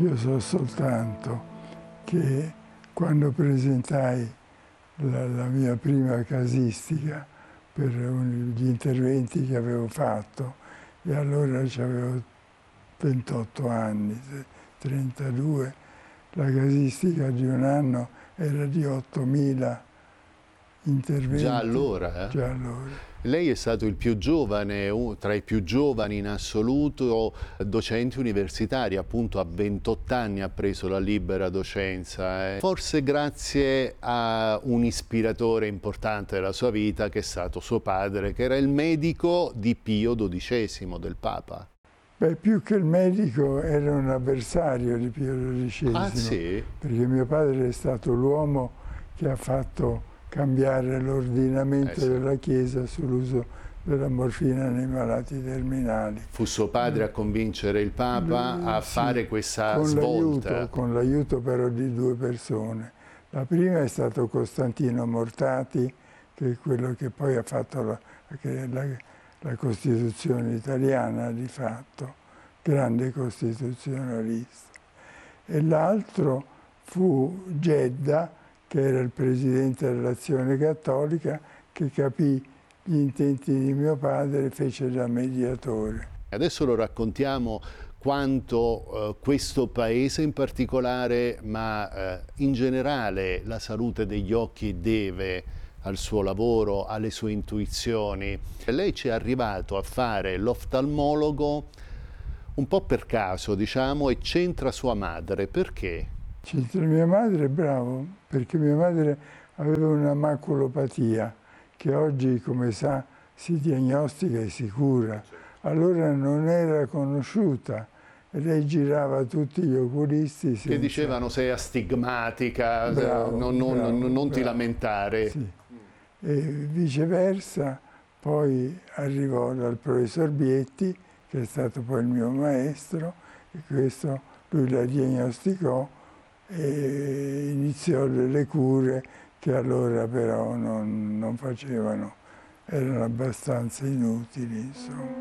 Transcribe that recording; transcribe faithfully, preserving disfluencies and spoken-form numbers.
Io so soltanto che quando presentai la, la mia prima casistica per un, gli interventi che avevo fatto, e allora avevo ventotto anni, trentadue, la casistica di un anno era di ottomila interventi. Già allora? Eh? Già allora. Lei è stato il più giovane, tra i più giovani in assoluto, docenti universitari, appunto a ventotto anni ha preso la libera docenza. Forse grazie a un ispiratore importante della sua vita che è stato suo padre, che era il medico di Pio dodicesimo, del Papa. Beh, più che il medico era un avversario di Pio dodicesimo. Ah sì? Perché mio padre è stato l'uomo che ha fatto cambiare l'ordinamento eh sì. della Chiesa sull'uso della morfina nei malati terminali. Fu suo padre a convincere il Papa a sì, fare questa con svolta. Con l'aiuto però di due persone. La prima è stato Costantino Mortati, che è quello che poi ha fatto la, la, la Costituzione italiana di fatto, grande costituzionalista. E l'altro fu Gedda, che era il presidente dell'Azione Cattolica, che capì gli intenti di mio padre e fece da mediatore. Adesso lo raccontiamo quanto eh, questo paese in particolare, ma eh, in generale la salute degli occhi deve al suo lavoro, alle sue intuizioni. Lei ci è arrivato a fare l'oftalmologo un po' per caso, diciamo, e c'entra sua madre. Perché? C'entra mia madre, bravo, perché mia madre aveva una maculopatia che oggi, come sa, si diagnostica e si cura. Allora non era conosciuta e lei girava tutti gli oculisti senza... Che dicevano sei astigmatica, bravo, non, non, bravo, non bravo. ti lamentare. Sì. E viceversa, poi arrivò dal professor Bietti, che è stato poi il mio maestro, e questo lui la diagnosticò e iniziò delle cure che allora però non, non facevano, erano abbastanza inutili, insomma.